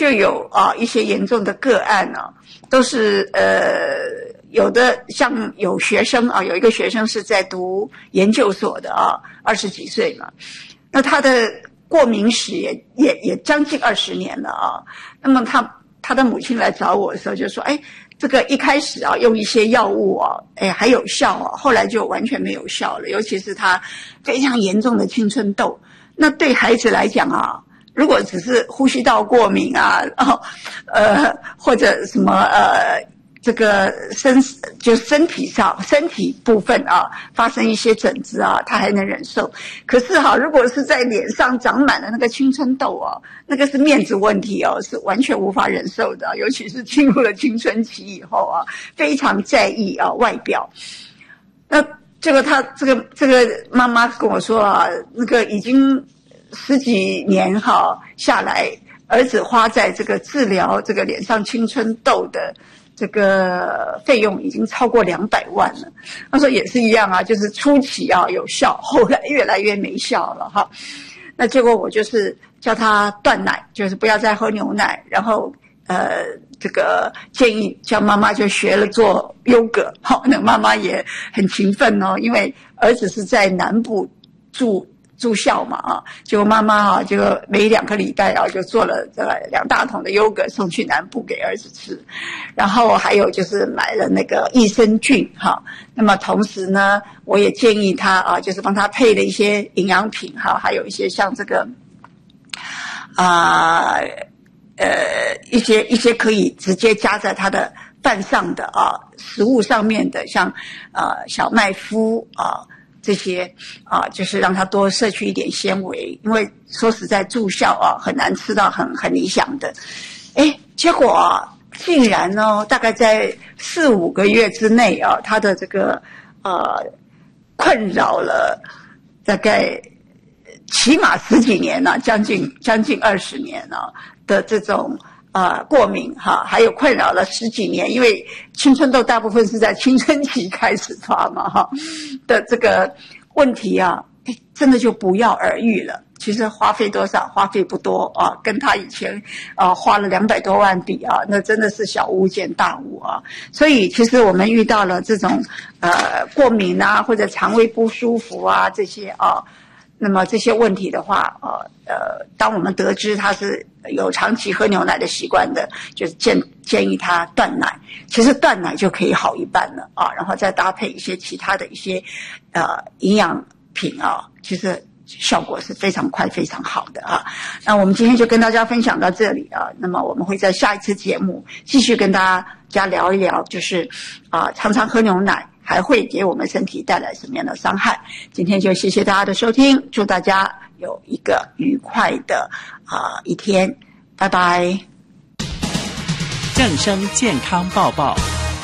就有一些严重的个案都是有的像有学生有一个学生是在读研究所的20几岁嘛，那他的过敏史也将近20年了那么他的母亲来找我的时候就说，这个一开始用一些药物还有效后来就完全没有效了，尤其是他非常严重的青春痘。那对孩子来讲如果只是呼吸道过敏或者什么这个身体部分发生一些疹子他还能忍受。可是如果是在脸上长满了那个青春痘那个是面子问题是完全无法忍受的，尤其是进入了青春期以后非常在意外表。那这个妈妈跟我说那个已经10几年下来，儿子花在这个治疗这个脸上青春痘的这个费用已经超过200万了。他说也是一样就是初期有效，后来越来越没效了那结果我就是叫他断奶，就是不要再喝牛奶，然后这个建议叫妈妈就学了做优格那妈妈也很勤奋因为儿子是在南部住校嘛结果妈妈结果每2个礼拜就做了2大桶的优格送去南部给儿子吃，然后还有就是买了那个益生菌那么同时呢我也建议他就是帮他配了一些营养品还有一些像这个一些可以直接加在他的饭上的食物上面的，像小麦麸这些就是让他多摄取一点纤维，因为说实在住校很难吃到很理想的。结果竟然大概在4、5个月之内他的这个困扰了大概起码10几年将近20年的这种过敏还有困扰了10几年，因为青春痘大部分是在青春期开始发嘛的这个问题真的就不药而愈了。其实花费多少？花费不多跟他以前花了200多万比那真的是小巫见大巫所以其实我们遇到了这种过敏或者肠胃不舒服这些那么这些问题的话当我们得知他是有长期喝牛奶的习惯的，就是建议他断奶。其实断奶就可以好一半了然后再搭配一些其他的一些营养品其实效果是非常快非常好的那我们今天就跟大家分享到这里那么我们会在下一次节目继续跟大家聊一聊，就是常常喝牛奶还会给我们身体带来什么样的伤害。今天就谢谢大家的收听，祝大家有一个愉快的一天，拜拜。 正声健康报报。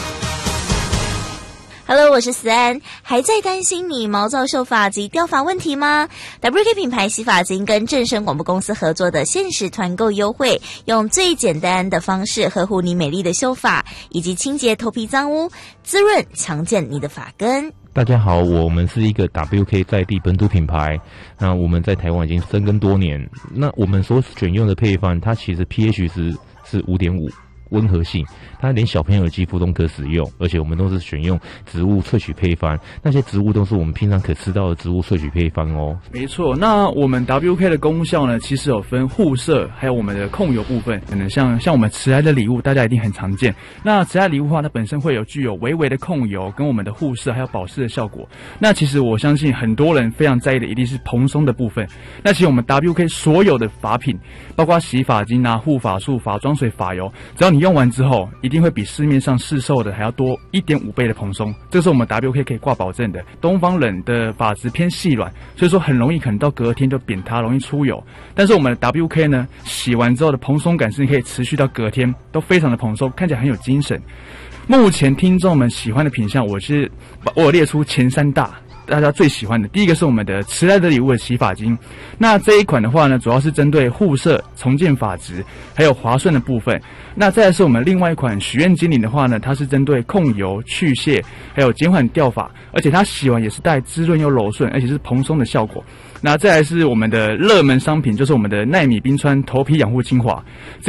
Hello， 我是思安。还在担心你毛躁秀发及掉发问题吗？ WK 品牌洗发精跟正声广播公司合作的限时团购优惠，用最简单的方式呵护你美丽的秀发，以及清洁头皮脏污，滋润强健你的发根。 大家好，我们是一个 WK 在地本土品牌，那我们在台湾已经深耕多年。那我们所选用的配方，它其实 pH 是 5.5， 温和性，它连小朋友的肌肤都可使用，而且我们都是选用植物萃取配方，那些植物都是我们平常可吃到的植物萃取配方哦。 没错，那我们 WK 的功效呢，其实有分护色，还有我们的控油部分。可能像我们迟来的礼物，大家一定很常见。那迟来礼物的话，它本身会有具有微微的控油，跟我们的护色还有保湿的效果。那其实我相信很多人非常在意的一定是蓬松的部分。那其实我们 WK 所有的发品，包括洗发精护发素、发妆水、发油，只要你用完之后，一定会比市面上市售的还要多 1.5 倍的蓬松，这是我们 WK 可以挂保证的。东方人的发质偏细软，所以说很容易可能到隔天就扁塌，容易出油。但是我们的 WK 呢，洗完之后的蓬松感是可以持续到隔天，都非常的蓬松，看起来很有精神。目前听众们喜欢的品项，我有列出前3大。大家最喜欢的第一个是我们的迟来的礼物的洗发精，那这一款的话呢，主要是针对护色、重建发质还有滑顺的部分。那再来是我们另外一款许愿精灵的话呢，它是针对控油、去屑还有减缓掉发，而且它洗完也是带滋润又柔顺，而且是蓬松的效果。那再来是我们的热门商品，就是我们的奈米冰川头皮养护精华。